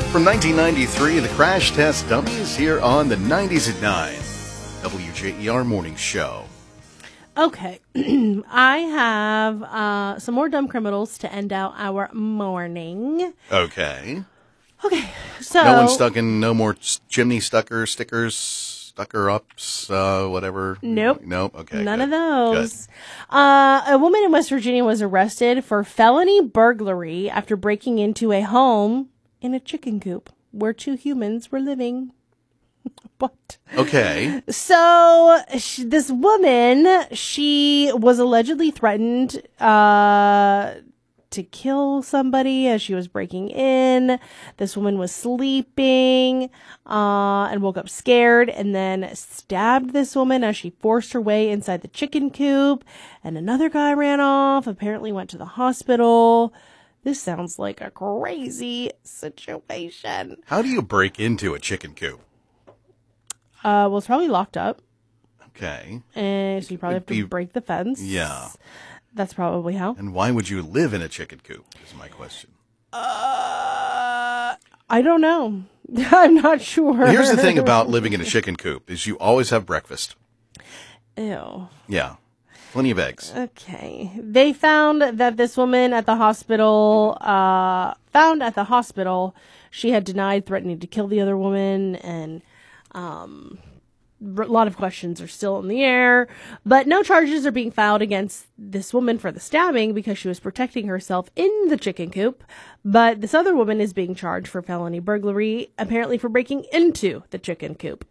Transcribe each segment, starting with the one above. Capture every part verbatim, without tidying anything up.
From nineteen ninety-three, the Crash Test Dummies here on the nineties at nine. W J E R Morning Show. Okay. I have uh, some more dumb criminals to end out our morning. Okay. Okay, so... No one stuck in, no more chimney stucker stickers, stucker ups, uh, whatever? Nope. Nope, okay. None good. of those. Uh, a woman in West Virginia was arrested for felony burglary after breaking into a home in a chicken coop where two humans were living. What? Okay. So sh- this woman, she was allegedly threatened uh, to kill somebody as she was breaking in. This woman was sleeping uh, and woke up scared and then stabbed this woman as she forced her way inside the chicken coop. And another guy ran off, apparently went to the hospital. This sounds like a crazy situation. How do you break into a chicken coop? Uh, well, it's probably locked up. Okay. And so you probably have to be- break the fence. Yeah. That's probably how. And why would you live in a chicken coop, is my question. Uh, I don't know. I'm not sure. Here's the thing about living in a chicken coop, is you always have breakfast. Ew. Yeah. Plenty of eggs. Okay. They found that this woman at the hospital, uh, found at the hospital, she had denied threatening to kill the other woman, and um, a lot of questions are still in the air, but no charges are being filed against this woman for the stabbing because she was protecting herself in the chicken coop. But this other woman is being charged for felony burglary, apparently for breaking into the chicken coop.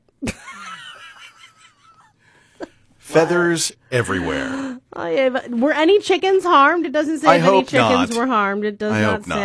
Feathers everywhere. Oh, yeah, but were any chickens harmed? It doesn't say I if any hope chickens not. were harmed. It does I not hope say. not.